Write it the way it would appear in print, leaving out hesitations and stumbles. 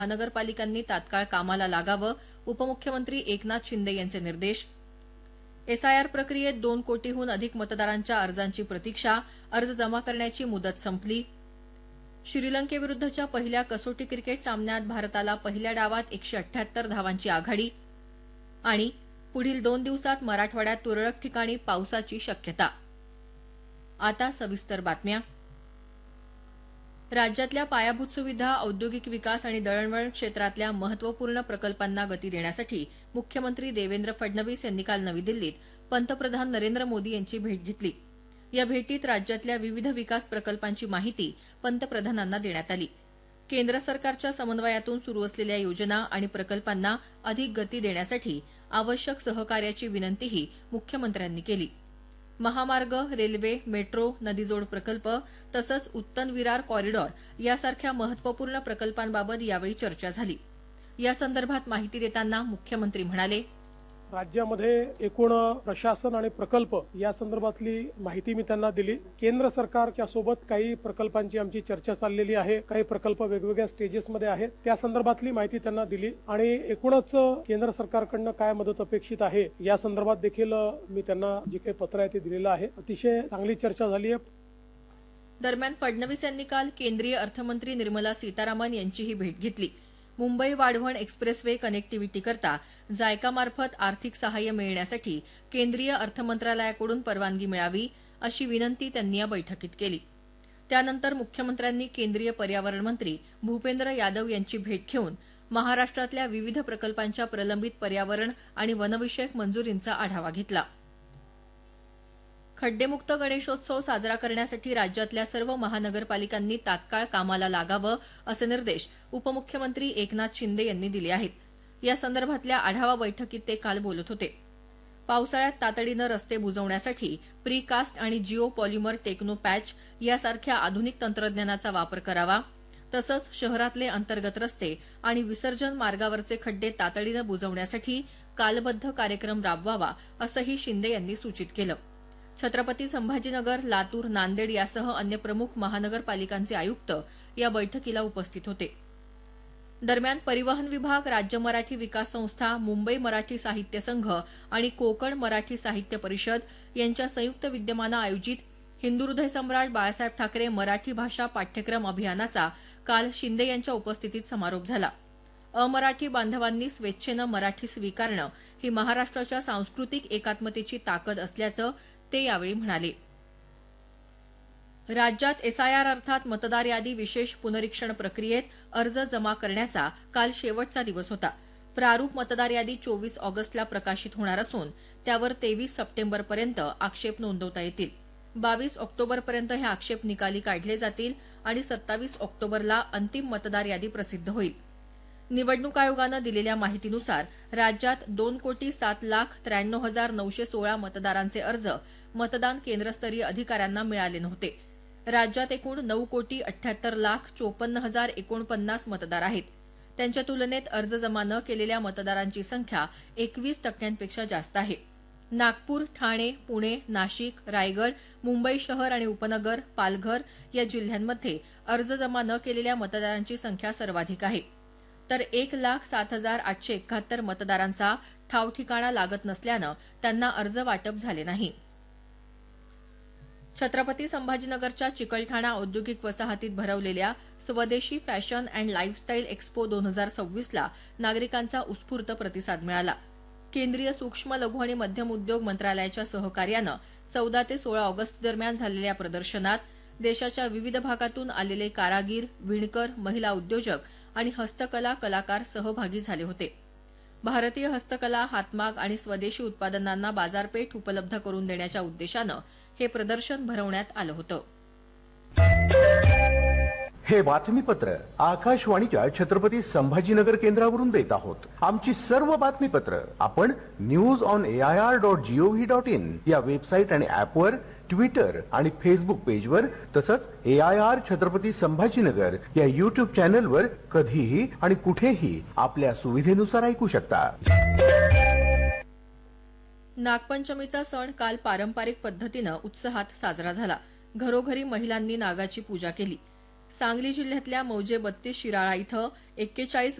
महानगरपालिकांनी तात्काळ कामाला लागावं, उपमुख्यमंत्री एकनाथ शिंदे यांचे निर्देश. एसआयआर प्रक्रियेत 2 कोटीहून अधिक मतदारांच्या अर्जांची प्रतीक्षा, अर्ज जमा करण्याची मुदत संपली. श्रीलंकेविरुद्धच्या पहिल्या कसोटी क्रिकेट सामन्यात भारताला पहिल्या डावात 178 धावांची आघाडी. आणि पुढील 2 दिवसात मराठवाड्यात तुरळक ठिकाणी पावसाची शक्यता. आता सविस्तर बातम्या. राज्यातल्या पायाभूत सुविधा, औद्योगिक विकास आणि दळणवळण क्षेत्रातल्या महत्त्वपूर्ण प्रकल्पांना गती देण्यासाठी मुख्यमंत्री देवेंद्र फडणवीस यांनी काल नवी दिल्लीत पंतप्रधान नरेंद्र मोदी यांची भेट घेतली. या भेटीत राज्यातल्या विविध विकास प्रकल्पांची माहिती पंतप्रधानांना देण्यात आली. केंद्र सरकारच्या समन्वयातून सुरू असलेल्या योजना आणि प्रकल्पांना अधिक गती देण्यासाठी आवश्यक सहकार्याची विनंतीही मुख्यमंत्र्यांनी केली. महामार्ग, रेल्वे, मेट्रो, नदीजोड प्रकल्प तसंच उत्तन विरार कॉरिडॉर यासारख्या महत्त्वपूर्ण प्रकल्पांबाबत यावेळी चर्चा झाली. यासंदर्भात माहिती देताना मुख्यमंत्री म्हणाले, राज्यामध्ये एकूण प्रशासन आणि प्रकल्प या संदर्भातली माहिती मी त्यांना दिली. केंद्र सरकारच्या सोबत काही प्रकल्पांची आमची चर्चा चाललेली आहे. काही प्रकल्प वेगवेगळ्या स्टेजेसमध्ये आहेत. त्या संदर्भातली माहिती त्यांना दिली आणि एकूणच केंद्र सरकारकडनं काय मदत अपेक्षित आहे या संदर्भात देखील मी त्यांना जे काही पत्र आहे ते दिलेलं आहे. अतिशय चांगली चर्चा झाली आहे. दरम्यान फडणवीस यांनी काल केंद्रीय अर्थमंत्री निर्मला सीतारामन यांचीही भेट घेतली. मुंबई वाढवण एक्सप्रेसवे कनेक्टिव्हिटीकरता जायकामार्फत आर्थिक सहाय्य मिळण्यासाठी केंद्रीय अर्थमंत्रालयाकडून परवानगी मिळावी अशी विनंती त्यांनी या बैठकीत केली. त्यानंतर मुख्यमंत्र्यांनी केंद्रीय पर्यावरण मंत्री भूपेंद्र यादव यांची भेट घेऊन महाराष्ट्रातल्या विविध प्रकल्पांच्या प्रलंबित पर्यावरण आणि वनविषयक मंजुरींचा आढावा घेतला. खड्डेमुक्त गणेशोत्सव साजरा करण्यासाठी राज्यातल्या सर्व महानगरपालिकांनी तात्काळ कामाला लागावं असे निर्देश उपमुख्यमंत्री एकनाथ शिंदे यांनी दिले आहेत. या संदर्भातल्या आढावा बैठकीत ते काल बोलत होते. पावसाळ्यात तातडीनं रस्ते बुजवण्यासाठी प्रीकास्ट आणि जिओ पॉलिमर टेक्नो पॅच यासारख्या आधुनिक तंत्रज्ञानाचा वापर करावा. तसंच शहरातले अंतर्गत रस्ते आणि विसर्जन मार्गावरचे खड्डे तातडीनं बुजवण्यासाठी कालबद्ध कार्यक्रम राबवावा असंही शिंदे यांनी सूचित केलं. छत्रपती संभाजीनगर, लातूर, नांदेड यासह अन्य प्रमुख महानगरपालिकांचे आयुक्त या बैठकीला उपस्थित होते. दरम्यान परिवहन विभाग, राज्य मराठी विकास संस्था, मुंबई मराठी साहित्य संघ आणि कोकण मराठी साहित्य परिषद यांच्या संयुक्त विद्यमानं आयोजित हिंदू हृदय सम्राट बाळासाहेब ठाकरे मराठी भाषा पाठ्यक्रम अभियानाचा काल शिंदे यांच्या उपस्थितीत समारोप झाला. अमराठी बांधवांनी स्वेच्छेनं मराठी स्वीकारणं ही महाराष्ट्राच्या सांस्कृतिक एकात्मतेची ताकद असल्याचं ते यावेळी म्हणाले. राज्यात एसआयआर अर्थात मतदार यादी विशेष पुनरीक्षण प्रक्रियेत अर्ज जमा करण्याचा काल शेवटचा दिवस होता. प्रारूप मतदार यादी 24 ऑगस्टला प्रकाशित होणार असून त्यावर 23 सप्टेंबरपर्यंत आक्षेप नोंदवता येतील. 22 ऑक्टोबरपर्यंत हे आक्षेप निकाली काढले जातील आणि 27 ऑक्टोबरला अंतिम मतदार यादी प्रसिद्ध होईल. निवडणूक आयोगानं दिलेल्या माहितीनुसार राज्यात 2,07,93,916 मतदारांचे अर्ज मतदान केंद्रस्तरीय अधिकाऱ्यांना मिळाले नव्हते. राज्यात एकूण 9,78,54,049 मतदार आहेत. त्यांच्या तुलनेत अर्ज जमा न केलेल्या मतदारांची संख्या 21% जास्त आहे. नागपूर, ठाणे, पुणे, नाशिक, रायगड, मुंबई शहर आणि उपनगर, पालघर या जिल्ह्यांमध्ये अर्ज जमा न केलेल्या मतदारांची संख्या सर्वाधिक आहे. तर 1,07,871 मतदारांचा ठावठिकाणा लागत नसल्यानं त्यांना अर्ज वाटप झाले नाही. छत्रपती संभाजीनगरच्या चिकलठाणा औद्योगिक वसाहतीत भरवलेल्या स्वदेशी फॅशन अँड लाईफस्टाईल एक्स्पो 2026ला नागरिकांचा उत्स्फूर्त प्रतिसाद मिळाला. केंद्रीय सूक्ष्म, लघु आणि मध्यम उद्योग मंत्रालयाच्या सहकार्यानं 14 ते 16 ऑगस्ट दरम्यान झालेल्या प्रदर्शनात देशाच्या विविध भागातून आलेले कारागीर, विणकर, महिला उद्योजक आणि हस्तकला कलाकार सहभागी झाले होते. भारतीय हस्तकला, हातमाग आणि स्वदेशी उत्पादनांना बाजारपेठ उपलब्ध करून देण्याच्या उद्देशानं हे प्रदर्शन भरवण्यात आलं होतं. हे बातमीपत्र आकाशवाणीच्या छत्रपती संभाजीनगर केंद्रावरून देत आहोत. आमची सर्व बातमीपत्र आपण news.air.gov.in या वेबसाईट आणि ऍपवर, ट्विटर आणि फेसबुक पेजवर तसंच AIR छत्रपती संभाजीनगर या युट्यूब चॅनलवर कधीही आणि कुठेही आपल्या सुविधेनुसार ऐकू शकता. नागपंचमीचा सण काल पारंपरिक पद्धतीनं उत्साहात साजरा झाला. घरोघरी महिलांनी नागाची पूजा केली. सांगली जिल्ह्यातल्या मौजे 32 शिराळा इथं 41